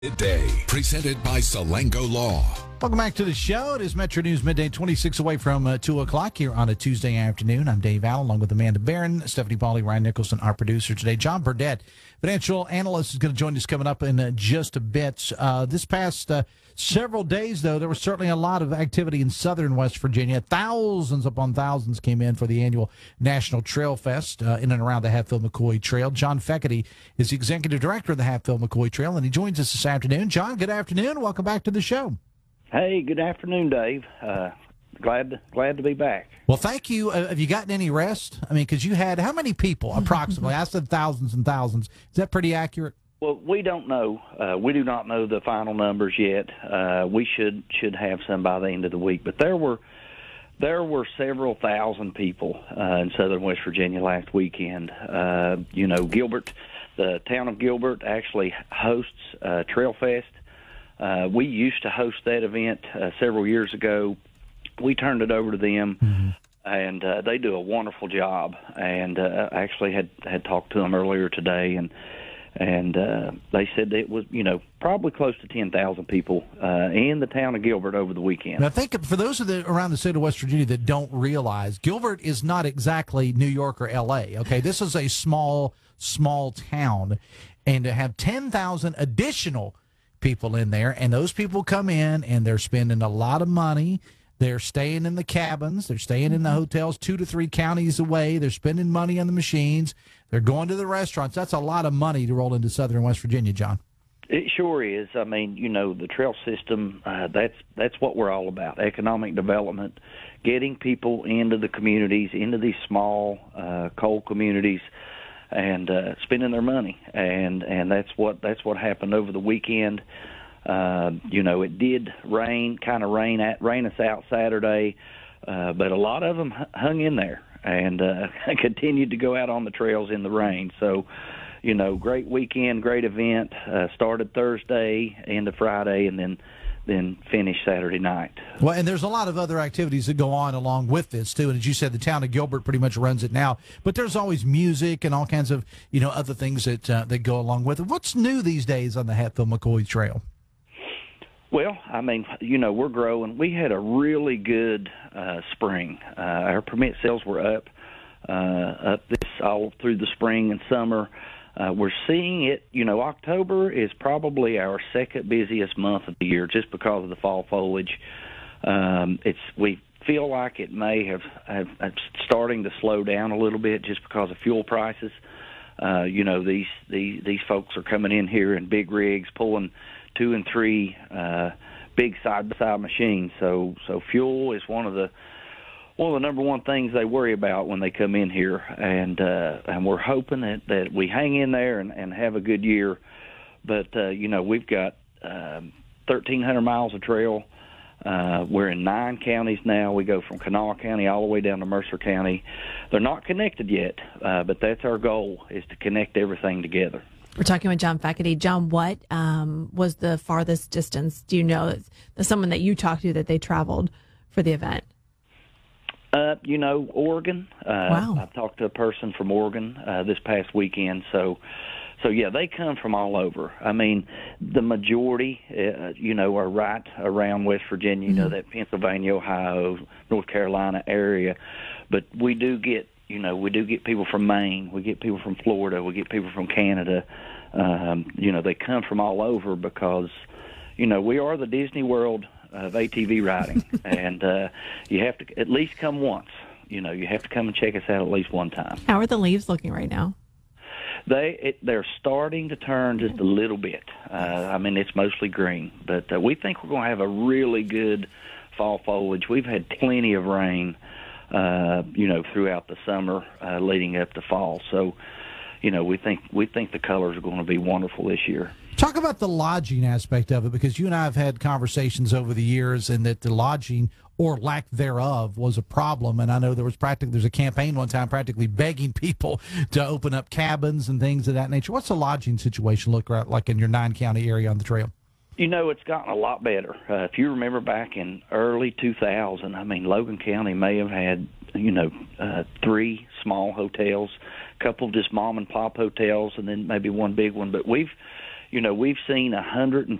Midday, presented by Salango Law. Welcome back to the show. It is Metro News Midday, 26 away from 2 o'clock here on a Tuesday afternoon. I'm Dave Allen, along with Amanda Barron, Stephanie Pauley, Ryan Nicholson, our producer today. John Burdett, financial analyst, is going to join us coming up in just a bit. This past several days, though, there was certainly a lot of activity in southern West Virginia. Thousands upon thousands came in for the annual National Trail Fest in and around the Hatfield-McCoy Trail. John Feckety is the executive director of the Hatfield-McCoy Trail, and he joins us this afternoon. John, good afternoon. Welcome back to the show. Hey, good afternoon, Dave. Glad to be back. Well, thank you. Have you gotten any rest? I mean, because you had how many people approximately? I said thousands and thousands. Is that pretty accurate? Well, we don't know. We do not know the final numbers yet. We should have some by the end of the week. But there were several thousand people in southern West Virginia last weekend. Gilbert, the town of Gilbert, actually hosts Trail Fest. We used to host that event several years ago. We turned it over to them, and they do a wonderful job. And I actually had talked to them earlier today, and they said that it was, probably close to 10,000 people in the town of Gilbert over the weekend. And I think for those around the state of West Virginia that don't realize, Gilbert is not exactly New York or L.A., okay? This is a small town, and to have 10,000 additional people in there, and those people come in and they're spending a lot of money. They're staying in the cabins, they're staying in the hotels 2 to 3 counties away, they're spending money on the machines, they're going to the restaurants. That's a lot of money to roll into southern West Virginia, John. It sure is. I mean, the trail system, that's what we're all about, economic development, getting people into the communities, into these small coal communities, and spending their money, and that's what happened over the weekend. It did rain us out Saturday, but a lot of them hung in there and continued to go out on the trails in the rain. So, great weekend, great event. Started Thursday into Friday, and then finish Saturday night. Well, and there's a lot of other activities that go on along with this, too. And as you said, the town of Gilbert pretty much runs it now. But there's always music and all kinds of, other things that go along with it. What's new these days on the Hatfield-McCoy Trail? Well, I mean, we're growing. We had a really good spring. Our permit sales were up this all through the spring and summer. We're seeing it, October is probably our second busiest month of the year just because of the fall foliage. We feel like it may have starting to slow down a little bit just because of fuel prices. These folks are coming in here in big rigs pulling 2 and 3 big side-by-side machines. So fuel is one of the number one things they worry about when they come in here, and we're hoping that we hang in there and have a good year. But we've got 1,300 miles of trail. We're in 9 counties now. We go from Kanawha County all the way down to Mercer County. They're not connected yet, but that's our goal, is to connect everything together. We're talking with John Feckety. John, what was the farthest distance? Do you know someone that you talked to that they traveled for the event? Oregon. Wow. I talked to a person from Oregon this past weekend. So yeah, they come from all over. I mean, the majority, are right around West Virginia, that Pennsylvania, Ohio, North Carolina area. But we do get people from Maine. We get people from Florida. We get people from Canada. They come from all over because, we are the Disney World of ATV riding, and you have to at least come once. You have to come and check us out at least one time. How are the leaves looking right now? They're starting to turn just a little bit. It's mostly green, but we think we're going to have a really good fall foliage. We've had plenty of rain, throughout the summer leading up to fall. So, we think the colors are going to be wonderful this year. Talk about the lodging aspect of it, because you and I have had conversations over the years, and that the lodging or lack thereof was a problem. And I know there's a campaign one time practically begging people to open up cabins and things of that nature. What's the lodging situation look like in your 9-county area on the trail? It's gotten a lot better. If you remember back in early 2000, Logan County may have had, 3 small hotels, a couple of just mom and pop hotels, and then maybe one big one. But we've we've seen